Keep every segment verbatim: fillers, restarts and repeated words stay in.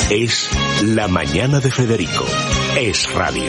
Es La Mañana de Federico. Es radio.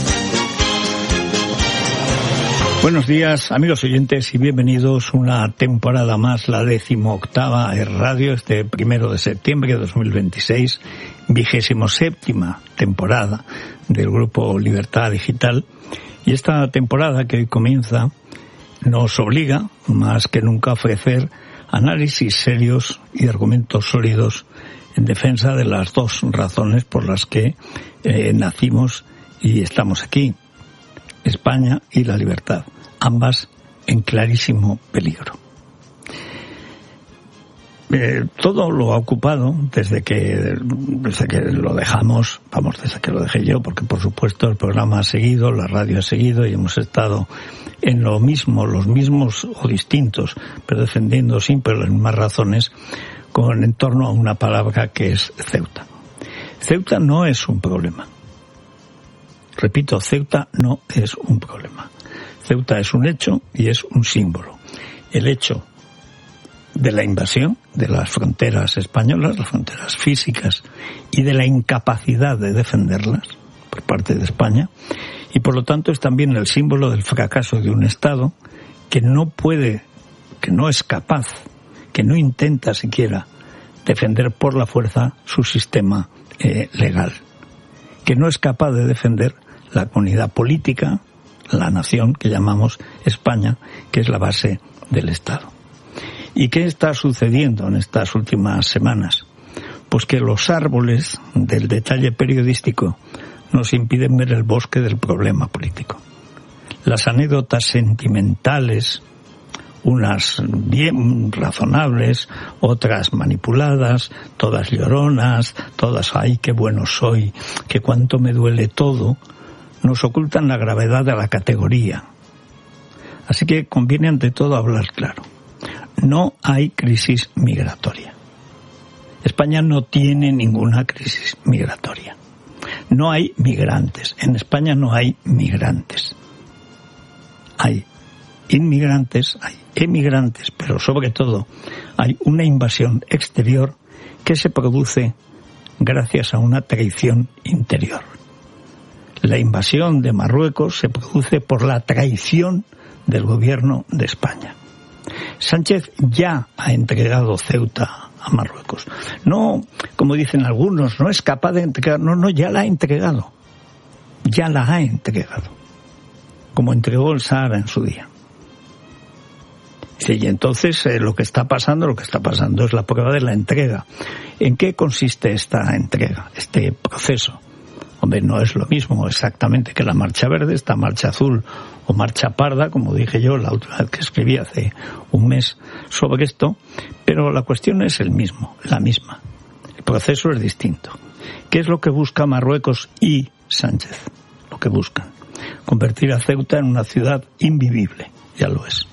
Buenos días, amigos oyentes, y bienvenidos una temporada más, la decimoctava Es Radio, este primero de septiembre de dos mil veintiséis, vigésimo séptima temporada del Grupo Libertad Digital. Y esta temporada que hoy comienza nos obliga, más que nunca, a ofrecer análisis serios y argumentos sólidos en defensa de las dos razones por las que eh, nacimos y estamos aquí: España y la libertad, ambas en clarísimo peligro. Eh, todo lo ha ocupado desde que desde que lo dejamos, vamos, desde que lo dejé yo, porque por supuesto el programa ha seguido, la radio ha seguido y hemos estado en lo mismo, los mismos o distintos, pero defendiendo siempre las mismas razones, con en torno a una palabra que es Ceuta. Ceuta no es un problema. Repito, Ceuta no es un problema. Ceuta es un hecho y es un símbolo. El hecho de la invasión de las fronteras españolas, las fronteras físicas, y de la incapacidad de defenderlas por parte de España, y por lo tanto es también el símbolo del fracaso de un Estado que no puede, que no es capaz, que no intenta siquiera defender por la fuerza su sistema eh, legal, que no es capaz de defender la comunidad política, la nación que llamamos España, que es la base del Estado. ¿Y qué está sucediendo en estas últimas semanas? Pues que los árboles del detalle periodístico nos impiden ver el bosque del problema político. Las anécdotas sentimentales, unas bien razonables, otras manipuladas, todas lloronas, todas ¡ay, qué bueno soy!, que cuánto me duele todo, nos ocultan la gravedad de la categoría. Así que conviene ante todo hablar claro. No hay crisis migratoria. España no tiene ninguna crisis migratoria. No hay migrantes. En España no hay migrantes. Hay inmigrantes, hay emigrantes, pero sobre todo hay una invasión exterior que se produce gracias a una traición interior. La invasión de Marruecos se produce por la traición del gobierno de España. Sánchez ya ha entregado Ceuta a Marruecos. No, como dicen algunos, no es capaz de entregar. No, no, ya la ha entregado. Ya la ha entregado. Como entregó el Sahara en su día. Sí, y entonces eh, lo que está pasando, lo que está pasando es la prueba de la entrega. ¿En qué consiste esta entrega, este proceso? Hombre, no es lo mismo exactamente que la marcha verde, esta marcha azul o marcha parda, como dije yo la última vez que escribí hace un mes sobre esto, pero la cuestión es el mismo, la misma. El proceso es distinto. ¿Qué es lo que busca Marruecos y Sánchez? Lo que buscan: convertir a Ceuta en una ciudad invivible, ya lo es.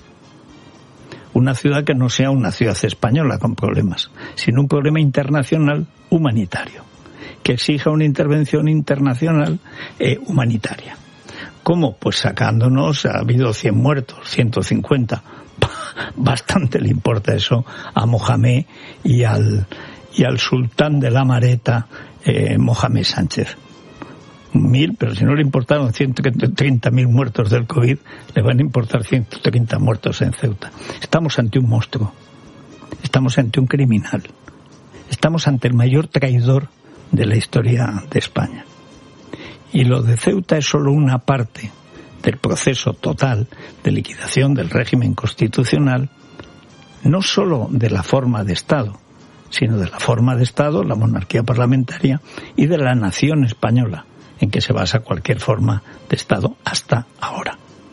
Una ciudad que no sea una ciudad española con problemas, sino un problema internacional humanitario, que exija una intervención internacional eh, humanitaria. ¿Cómo? Pues sacándonos, ha habido cien muertos, ciento cincuenta. Bastante le importa eso a Mohamed y al, y al sultán de la Mareta, eh, Mohamed Sánchez. Mil, pero si no le importaron ciento treinta mil muertos del COVID, le van a importar ciento treinta muertos en Ceuta. Estamos ante un monstruo. Estamos ante un criminal. Estamos ante el mayor traidor de la historia de España. Y lo de Ceuta es solo una parte del proceso total de liquidación del régimen constitucional, no solo de la forma de Estado, sino de la forma de Estado, la monarquía parlamentaria, y de la nación española, en que se basa cualquier forma de Estado hasta ahora.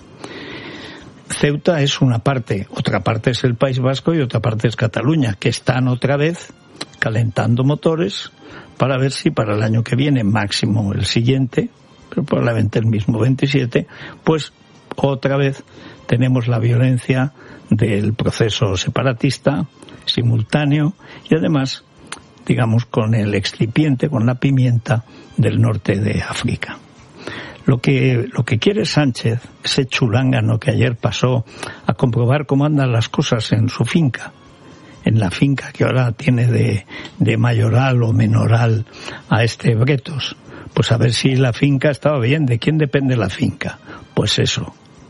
Ceuta es una parte, otra parte es el País Vasco y otra parte es Cataluña, que están otra vez calentando motores para ver si para el año que viene, máximo el siguiente, pero probablemente el mismo veintisiete, pues otra vez tenemos la violencia del proceso separatista simultáneo y además, digamos, con el excipiente, con la pimienta del norte de África. Lo que, lo que quiere Sánchez, ese chulángano que ayer pasó a comprobar cómo andan las cosas en su finca, en la finca que ahora tiene de, de mayoral o menoral a este Bretos. Pues a ver si la finca estaba bien. ¿De quién depende la finca? Pues eso.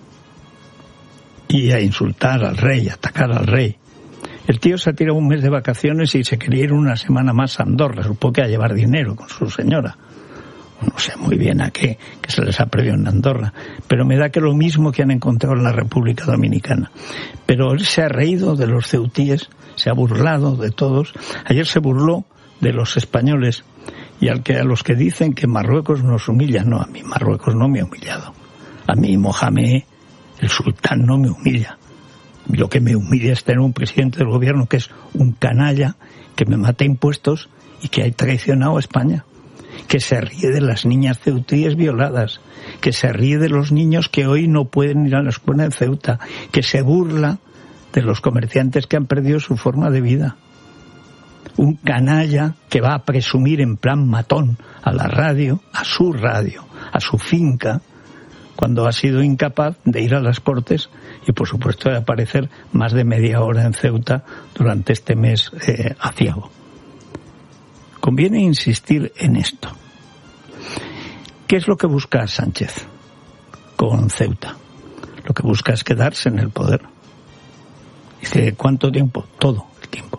Y a insultar al rey, a atacar al rey. El tío se ha tirado un mes de vacaciones y se quería ir una semana más a Andorra, supongo que a llevar dinero con su señora. No sé muy bien a qué, que se les ha previsto en Andorra, pero me da que lo mismo que han encontrado en la República Dominicana. Pero él se ha reído de los ceutíes, se ha burlado de todos. Ayer se burló de los españoles y al que, a los que dicen que Marruecos nos humilla. No, a mí Marruecos no me ha humillado. A mí Mohamed, el sultán, no me humilla. Lo que me humilla es tener un presidente del gobierno que es un canalla, que me mata impuestos y que ha traicionado a España. Que se ríe de las niñas ceutíes violadas, que se ríe de los niños que hoy no pueden ir a la escuela en Ceuta, que se burla de los comerciantes que han perdido su forma de vida. Un canalla que va a presumir en plan matón a la radio, a su radio, a su finca, cuando ha sido incapaz de ir a las Cortes y, por supuesto, de aparecer más de media hora en Ceuta durante este mes eh, aciago. Conviene insistir en esto. ¿Qué es lo que busca Sánchez con Ceuta? Lo que busca es quedarse en el poder. Dice, ¿cuánto tiempo? Todo el tiempo.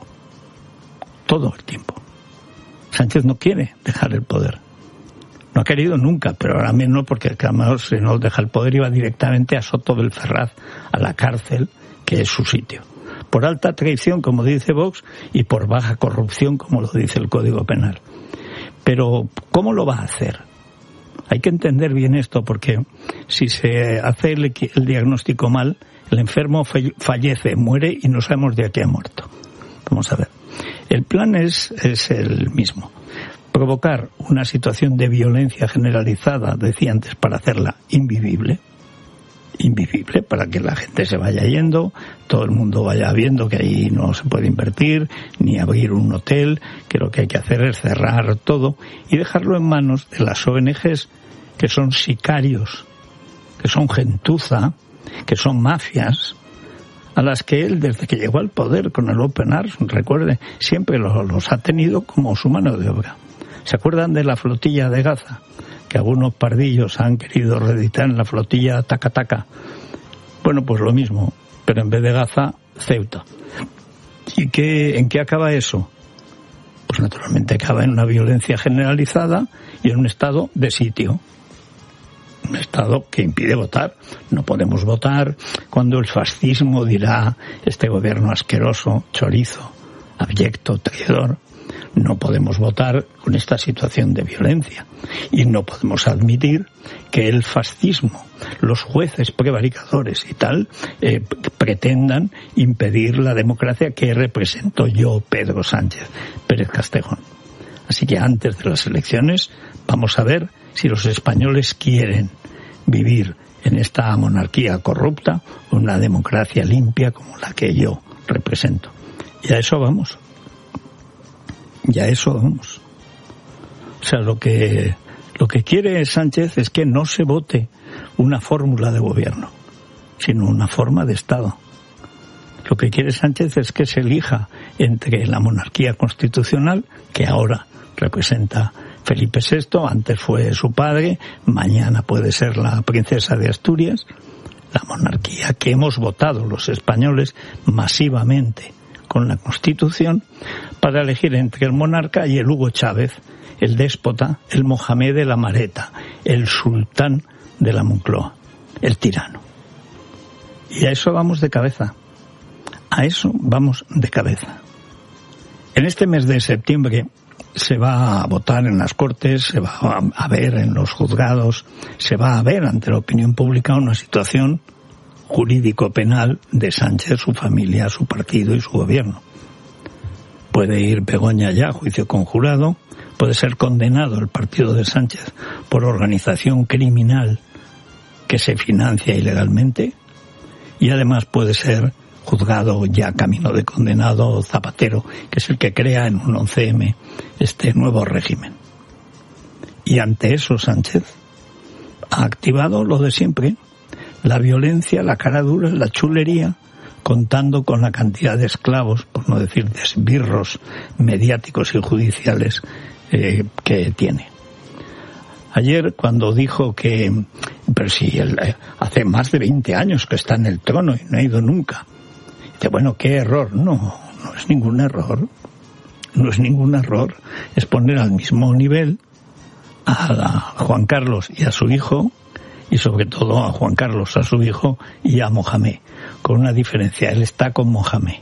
Todo el tiempo. Sánchez no quiere dejar el poder. No ha querido nunca, pero ahora menos porque además si no deja el poder iba directamente a Soto del Ferraz, a la cárcel, que es su sitio. Por alta traición, como dice Vox, y por baja corrupción, como lo dice el Código Penal. Pero, ¿cómo lo va a hacer? Hay que entender bien esto, porque si se hace el, el diagnóstico mal, el enfermo fallece, muere y no sabemos de qué ha muerto. Vamos a ver. El plan es, es el mismo. Provocar una situación de violencia generalizada, decía antes, para hacerla invivible. Invivible, para que la gente se vaya yendo, todo el mundo vaya viendo que ahí no se puede invertir, ni abrir un hotel, que lo que hay que hacer es cerrar todo y dejarlo en manos de las O N Ges, que son sicarios, que son gentuza, que son mafias, a las que él, desde que llegó al poder con el Open Arms, recuerde, siempre los, los ha tenido como su mano de obra. ¿Se acuerdan de la flotilla de Gaza? Que algunos pardillos han querido reeditar en la flotilla Taca Taca. Bueno, pues lo mismo, pero en vez de Gaza, Ceuta. ¿Y qué, en qué acaba eso? Pues naturalmente acaba en una violencia generalizada y en un estado de sitio. Un estado que impide votar. No podemos votar cuando el fascismo dirá este gobierno asqueroso, chorizo, abyecto, traidor. No podemos votar con esta situación de violencia y no podemos admitir que el fascismo, los jueces prevaricadores y tal, eh, pretendan impedir la democracia que represento yo, Pedro Sánchez Pérez Castejón. Así que antes de las elecciones vamos a ver si los españoles quieren vivir en esta monarquía corrupta o una democracia limpia como la que yo represento. Y a eso vamos. Y a eso vamos. O sea, lo que, lo que quiere Sánchez es que no se vote una fórmula de gobierno, sino una forma de Estado. Lo que quiere Sánchez es que se elija entre la monarquía constitucional, que ahora representa Felipe sexto, antes fue su padre, mañana puede ser la princesa de Asturias, la monarquía que hemos votado los españoles masivamente con la Constitución, para elegir entre el monarca y el Hugo Chávez, el déspota, el Mohamed de la Mareta, el sultán de la Moncloa, el tirano. Y a eso vamos de cabeza. A eso vamos de cabeza. En este mes de septiembre se va a votar en las Cortes, se va a ver en los juzgados, se va a ver ante la opinión pública una situación jurídico-penal de Sánchez, su familia, su partido y su gobierno. Puede ir Begoña ya a juicio conjurado, puede ser condenado el partido de Sánchez por organización criminal que se financia ilegalmente y además puede ser juzgado ya camino de condenado Zapatero, que es el que crea en un once eme este nuevo régimen. Y ante eso Sánchez ha activado lo de siempre, la violencia, la cara dura, la chulería contando con la cantidad de esclavos, por no decir de esbirros mediáticos y judiciales eh, que tiene. Ayer, cuando dijo que, pero si él, hace más de veinte años que está en el trono y no ha ido nunca, dice, bueno, qué error. No, no es ningún error, no es ningún error, es poner al mismo nivel a Juan Carlos y a su hijo, y sobre todo a Juan Carlos, a su hijo, y a Mohamed, con una diferencia, él está con Mohamed.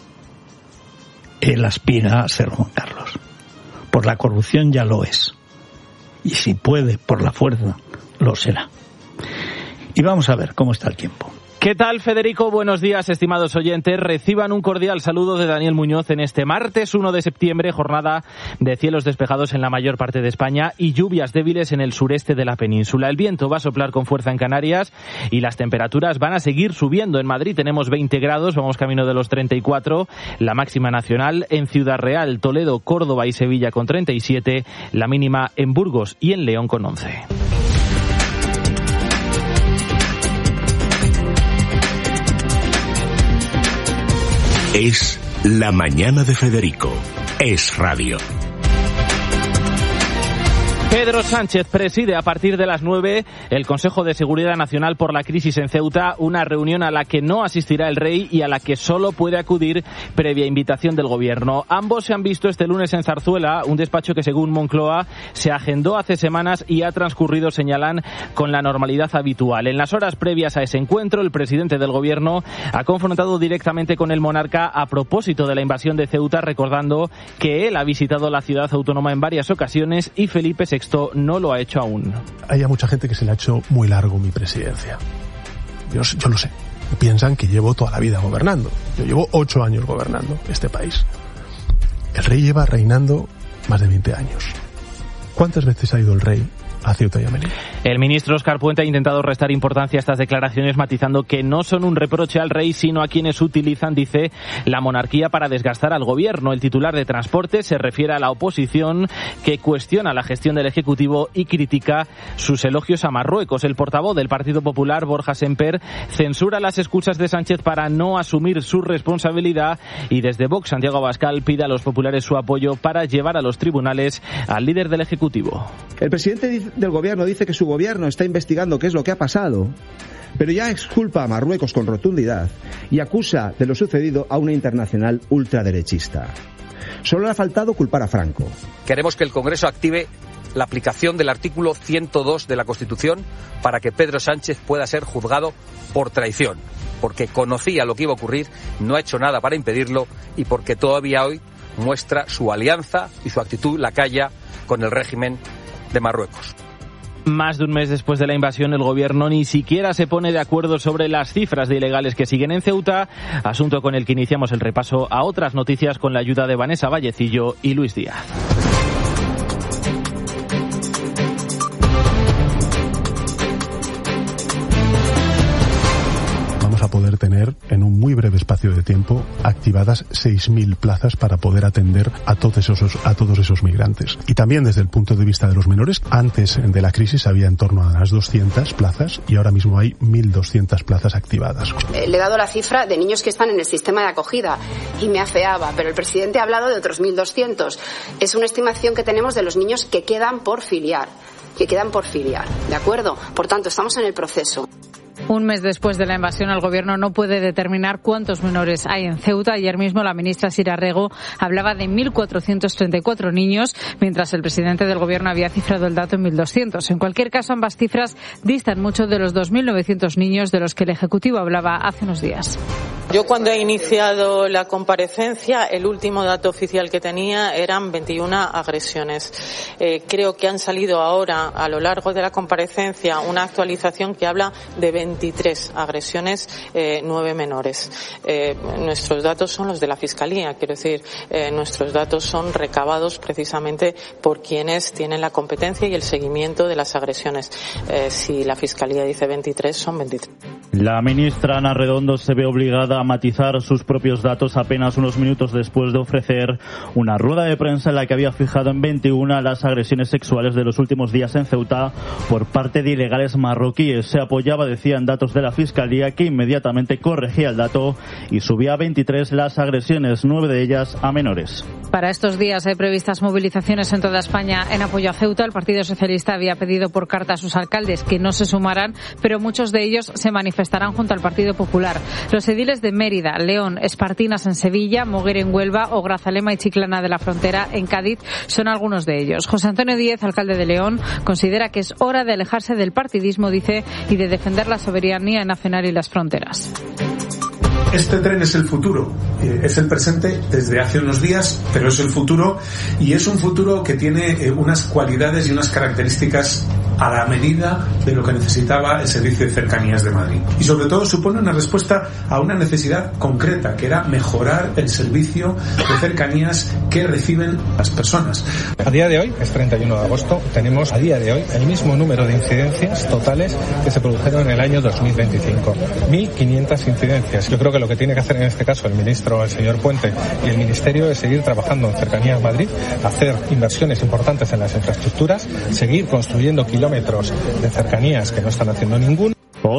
Él aspira a ser Juan Carlos. Por la corrupción ya lo es. Y si puede, por la fuerza, lo será. Y vamos a ver cómo está el tiempo. ¿Qué tal, Federico? Buenos días, estimados oyentes. Reciban un cordial saludo de Daniel Muñoz en este martes uno de septiembre, jornada de cielos despejados en la mayor parte de España y lluvias débiles en el sureste de la península. El viento va a soplar con fuerza en Canarias y las temperaturas van a seguir subiendo. En Madrid tenemos veinte grados, vamos camino de los treinta y cuatro, la máxima nacional. En Ciudad Real, Toledo, Córdoba y Sevilla con treinta y siete, la mínima en Burgos y en León con once. Es La Mañana de Federico. Es radio. Pedro Sánchez preside a partir de las nueve el Consejo de Seguridad Nacional por la crisis en Ceuta, una reunión a la que no asistirá el rey y a la que solo puede acudir previa invitación del gobierno. Ambos se han visto este lunes en Zarzuela, un despacho que según Moncloa se agendó hace semanas y ha transcurrido, señalan, con la normalidad habitual. En las horas previas a ese encuentro, el presidente del gobierno ha confrontado directamente con el monarca a propósito de la invasión de Ceuta, recordando que él ha visitado la ciudad autónoma en varias ocasiones y Felipe sexto no lo ha hecho aún. Hay mucha gente que se le ha hecho muy largo mi presidencia. Yo, yo lo sé. Piensan que llevo toda la vida gobernando. Yo llevo ocho años gobernando este país. El rey lleva reinando más de veinte años. ¿Cuántas veces ha ido el rey a Ceuta y a Melilla? El ministro Óscar Puente ha intentado restar importancia a estas declaraciones, matizando que no son un reproche al rey, sino a quienes utilizan, dice, la monarquía para desgastar al gobierno. El titular de Transporte se refiere a la oposición que cuestiona la gestión del Ejecutivo y critica sus elogios a Marruecos. El portavoz del Partido Popular, Borja Semper, censura las excusas de Sánchez para no asumir su responsabilidad y desde Vox, Santiago Abascal, pide a los populares su apoyo para llevar a los tribunales al líder del Ejecutivo. El presidente del gobierno dice que su gobierno está investigando qué es lo que ha pasado, pero ya exculpa a Marruecos con rotundidad y acusa de lo sucedido a una internacional ultraderechista. Solo le ha faltado culpar a Franco. Queremos que el Congreso active la aplicación del artículo ciento dos de la Constitución para que Pedro Sánchez pueda ser juzgado por traición, porque conocía lo que iba a ocurrir, no ha hecho nada para impedirlo y porque todavía hoy muestra su alianza y su actitud lacaya con el régimen de Marruecos. Más de un mes después de la invasión, el gobierno ni siquiera se pone de acuerdo sobre las cifras de ilegales que siguen en Ceuta, asunto con el que iniciamos el repaso a otras noticias con la ayuda de Vanessa Vallecillo y Luis Díaz. A poder tener en un muy breve espacio de tiempo activadas seis mil plazas para poder atender a todos esos a todos esos migrantes. Y también desde el punto de vista de los menores, antes de la crisis había en torno a las doscientas plazas y ahora mismo hay mil doscientas plazas activadas. Le he dado la cifra de niños que están en el sistema de acogida y me afeaba, pero el presidente ha hablado de otros mil doscientos. Es una estimación que tenemos de los niños que quedan por filiar, que quedan por filiar, ¿de acuerdo? Por tanto, estamos en el proceso. Un mes después de la invasión, el gobierno no puede determinar cuántos menores hay en Ceuta. Ayer mismo la ministra Sira Rego hablaba de mil cuatrocientos treinta y cuatro niños, mientras el presidente del gobierno había cifrado el dato en mil doscientos. En cualquier caso, ambas cifras distan mucho de los dos mil novecientos niños de los que el Ejecutivo hablaba hace unos días. Yo cuando he iniciado la comparecencia, el último dato oficial que tenía eran veintiuna agresiones. Eh, creo que han salido ahora, a lo largo de la comparecencia, una actualización que habla de veintitrés agresiones, eh, nueve menores. Eh, nuestros datos son los de la Fiscalía, quiero decir, eh, nuestros datos son recabados precisamente por quienes tienen la competencia y el seguimiento de las agresiones. Eh, si la Fiscalía dice veintitrés, son veintitrés. La ministra Ana Redondo se ve obligada a matizar sus propios datos apenas unos minutos después de ofrecer una rueda de prensa en la que había fijado en veintiuna las agresiones sexuales de los últimos días en Ceuta por parte de ilegales marroquíes. Se apoyaba, decía, coincidían datos de la Fiscalía, que inmediatamente corregía el dato y subía a veintitrés las agresiones, nueve de ellas a menores. Para estos días hay previstas movilizaciones en toda España en apoyo a Ceuta. El Partido Socialista había pedido por carta a sus alcaldes que no se sumaran, pero muchos de ellos se manifestarán junto al Partido Popular. Los ediles de Mérida, León, Espartinas en Sevilla, Moguer en Huelva o Grazalema y Chiclana de la Frontera en Cádiz son algunos de ellos. José Antonio Díez, alcalde de León, considera que es hora de alejarse del partidismo, dice, y de defender la soberanía nacional y las fronteras. Este tren es el futuro, eh, es el presente desde hace unos días, pero es el futuro, y es un futuro que tiene eh, unas cualidades y unas características a la medida de lo que necesitaba el Servicio de Cercanías de Madrid. Y sobre todo supone una respuesta a una necesidad concreta, que era mejorar el servicio de cercanías que reciben las personas. A día de hoy, es treinta y uno de agosto, tenemos a día de hoy el mismo número de incidencias totales que se produjeron en el año dos mil veinticinco. mil quinientas incidencias. Yo creo que lo que tiene que hacer en este caso el ministro, el señor Puente, y el Ministerio es seguir trabajando en Cercanías Madrid, hacer inversiones importantes en las infraestructuras, seguir construyendo kilómetros de cercanías que no están haciendo ninguno.